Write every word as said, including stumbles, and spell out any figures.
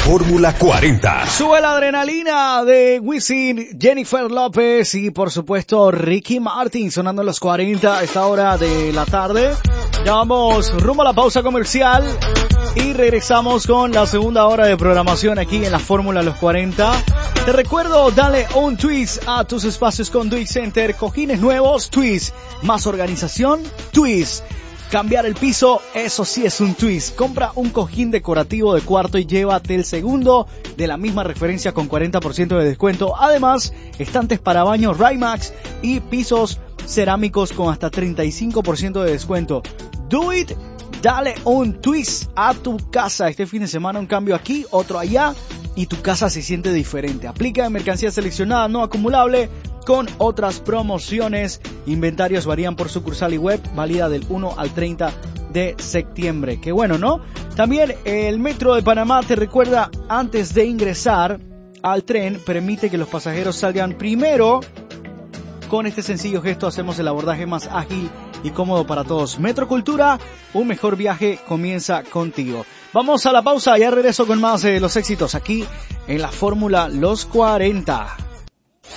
Fórmula cuarenta. Sube la adrenalina de Wisin, Jennifer López y por supuesto Ricky Martin sonando en los cuarenta a esta hora de la tarde. Ya vamos rumbo a la pausa comercial y regresamos con la segunda hora de programación aquí en la Fórmula Los cuarenta. Te recuerdo, dale un twist a tus espacios con Twist Center. Cojines nuevos, twist. Más organización, twist. Cambiar el piso, eso sí es un twist. Compra un cojín decorativo de cuarto y llévate el segundo de la misma referencia con cuarenta por ciento de descuento. Además, estantes para baños Rimax y pisos cerámicos con hasta treinta y cinco por ciento de descuento. Do it, dale un twist a tu casa. Este fin de semana un cambio aquí, otro allá y tu casa se siente diferente. Aplica en mercancía seleccionada no acumulable con otras promociones. Inventarios varían por sucursal y web, válida del uno al treinta de septiembre. Qué bueno, ¿no? También el Metro de Panamá te recuerda, antes de ingresar al tren, permite que los pasajeros salgan primero. Con este sencillo gesto hacemos el abordaje más ágil y cómodo para todos. Metro Cultura, un mejor viaje comienza contigo. Vamos a la pausa, ya regreso con más de los éxitos aquí en la Fórmula Los cuarenta.